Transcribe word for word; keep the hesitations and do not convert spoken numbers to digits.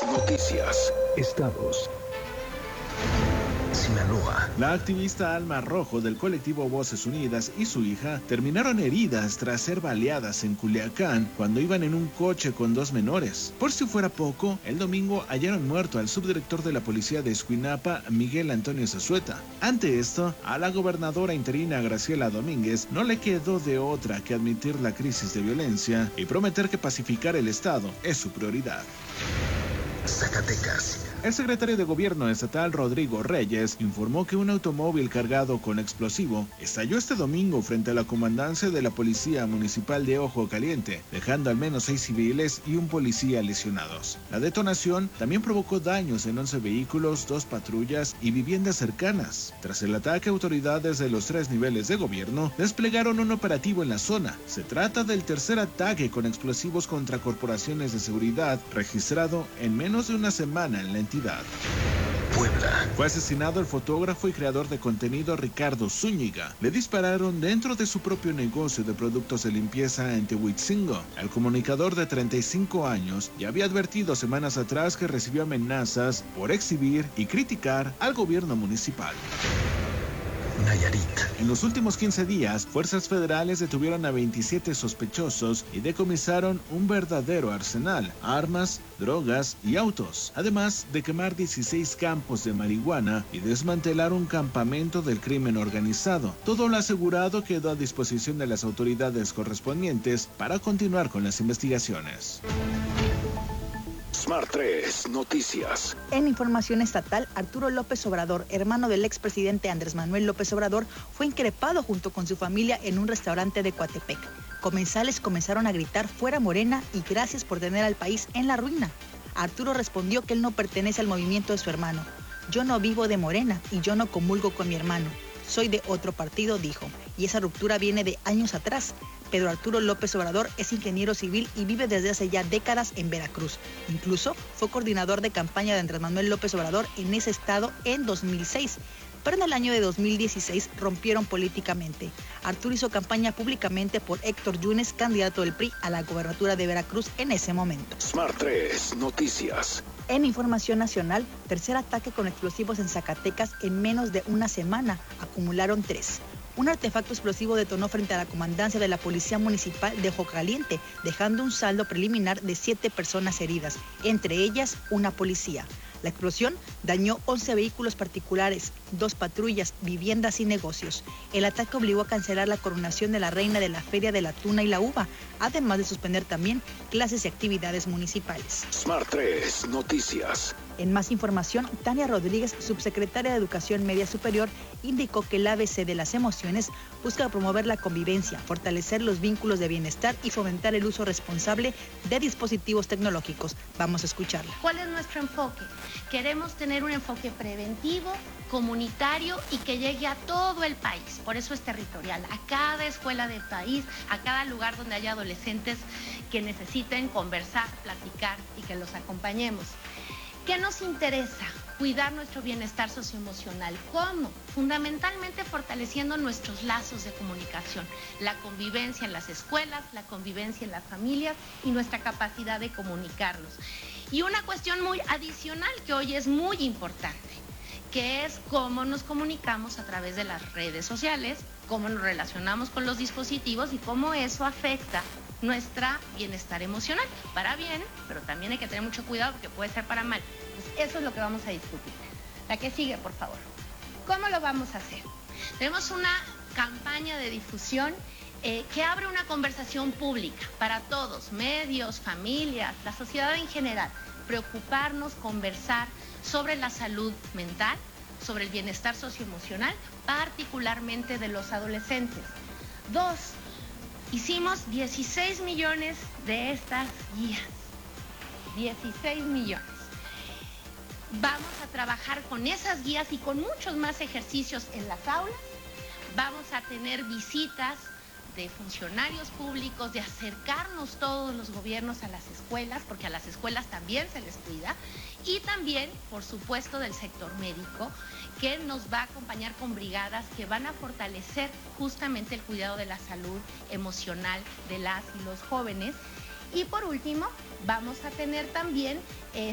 Noticias. Estados. Sinaloa. La activista Alma Rojo del colectivo Voces Unidas y su hija terminaron heridas tras ser baleadas en Culiacán cuando iban en un coche con dos menores. Por si fuera poco, el domingo hallaron muerto al subdirector de la policía de Escuinapa, Miguel Antonio Zazueta. Ante esto, a la gobernadora interina Graciela Domínguez no le quedó de otra que admitir la crisis de violencia y prometer que pacificar el estado es su prioridad. Zacatecas. El secretario de Gobierno estatal Rodrigo Reyes informó que un automóvil cargado con explosivo estalló este domingo frente a la comandancia de la Policía Municipal de Ojo Caliente, dejando al menos seis civiles y un policía lesionados. La detonación también provocó daños en once vehículos, dos patrullas y viviendas cercanas. Tras el ataque, autoridades de los tres niveles de gobierno desplegaron un operativo en la zona. Se trata del tercer ataque con explosivos contra corporaciones de seguridad registrado en menos de una semana en la entidad. Puebla. Fue asesinado el fotógrafo y creador de contenido Ricardo Zúñiga. Le dispararon dentro de su propio negocio de productos de limpieza en Tehuitzingo. El comunicador de treinta y cinco años ya había advertido semanas atrás que recibió amenazas por exhibir y criticar al gobierno municipal. Nayarit. En los últimos quince días, fuerzas federales detuvieron a veintisiete sospechosos y decomisaron un verdadero arsenal, armas, drogas y autos, además de quemar dieciséis campos de marihuana y desmantelar un campamento del crimen organizado. Todo lo asegurado quedó a disposición de las autoridades correspondientes para continuar con las investigaciones. Smart tres Noticias. En información estatal, Arturo López Obrador, hermano del expresidente Andrés Manuel López Obrador, fue increpado junto con su familia en un restaurante de Coatepec. Comensales comenzaron a gritar "fuera Morena" y "gracias por tener al país en la ruina". Arturo respondió que él no pertenece al movimiento de su hermano. "Yo no vivo de Morena y yo no comulgo con mi hermano. Soy de otro partido", dijo, y esa ruptura viene de años atrás. Pedro Arturo López Obrador es ingeniero civil y vive desde hace ya décadas en Veracruz. Incluso fue coordinador de campaña de Andrés Manuel López Obrador en ese estado en dos mil seis. Pero en el año de dos mil dieciséis rompieron políticamente. Arturo hizo campaña públicamente por Héctor Yunes, candidato del P R I a la gobernatura de Veracruz en ese momento. Smart tres Noticias. En información nacional, tercer ataque con explosivos en Zacatecas en menos de una semana. Acumularon tres. Un artefacto explosivo detonó frente a la comandancia de la Policía Municipal de Ojo Caliente, dejando un saldo preliminar de siete personas heridas, entre ellas una policía. La explosión dañó once vehículos particulares, dos patrullas, viviendas y negocios. El ataque obligó a cancelar la coronación de la reina de la Feria de la Tuna y la Uva, además de suspender también clases y actividades municipales. Smart tres Noticias. En más información, Tania Rodríguez, subsecretaria de Educación Media Superior, indicó que el A B C de las emociones busca promover la convivencia, fortalecer los vínculos de bienestar y fomentar el uso responsable de dispositivos tecnológicos. Vamos a escucharla. ¿Cuál es nuestro enfoque? Queremos tener un enfoque preventivo, comunitario y que llegue a todo el país. Por eso es territorial, a cada escuela del país, a cada lugar donde haya adolescentes que necesiten conversar, platicar y que los acompañemos. ¿Qué nos interesa? Cuidar nuestro bienestar socioemocional. ¿Cómo? Fundamentalmente fortaleciendo nuestros lazos de comunicación, la convivencia en las escuelas, la convivencia en las familias y nuestra capacidad de comunicarnos. Y una cuestión muy adicional que hoy es muy importante, que es cómo nos comunicamos a través de las redes sociales, cómo nos relacionamos con los dispositivos y cómo eso afecta nuestro bienestar emocional, para bien, pero también hay que tener mucho cuidado porque puede ser para mal. Pues eso es lo que vamos a discutir. La que sigue, por favor. ¿Cómo lo vamos a hacer? Tenemos una campaña de difusión eh, que abre una conversación pública para todos, medios, familias, la sociedad en general. Preocuparnos, conversar sobre la salud mental, sobre el bienestar socioemocional, particularmente de los adolescentes. Dos, hicimos dieciséis millones de estas guías. dieciséis millones. Vamos a trabajar con esas guías y con muchos más ejercicios en las aulas. Vamos a tener visitas de funcionarios públicos, de acercarnos todos los gobiernos a las escuelas, porque a las escuelas también se les cuida, y también, por supuesto, del sector médico, que nos va a acompañar con brigadas que van a fortalecer justamente el cuidado de la salud emocional de las y los jóvenes. Y por último, vamos a tener también eh,